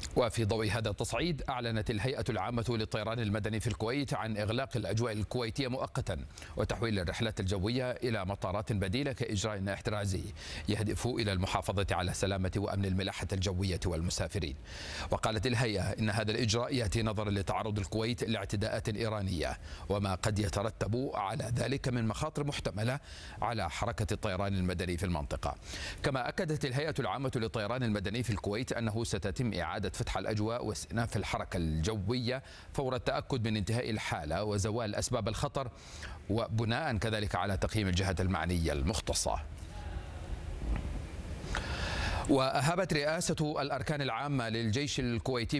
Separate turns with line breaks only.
وفي ضوء هذا التصعيد أعلنت الهيئة العامة للطيران المدني في الكويت عن إغلاق الأجواء الكويتية مؤقتا وتحويل الرحلات الجوية إلى مطارات بديلة كإجراء احترازي يهدف إلى المحافظة على سلامة وأمن الملاحة الجوية والمسافرين. وقالت الهيئة إن هذا الإجراء يأتي نظرا لتعرض الكويت لاعتداءات إيرانية وما قد يترتب على ذلك من مخاطر محتملة على حركة الطيران المدني في المنطقة. كما أكدت الهيئة العامة للطيران المدني في الكويت أنه ستتم إعادة فتح الأجواء واستئناف الحركة الجوية فور التأكد من انتهاء الحالة وزوال أسباب الخطر، وبناء كذلك على تقييم الجهات المعنية المختصة. وأهابت رئاسة الأركان العامة للجيش الكويتي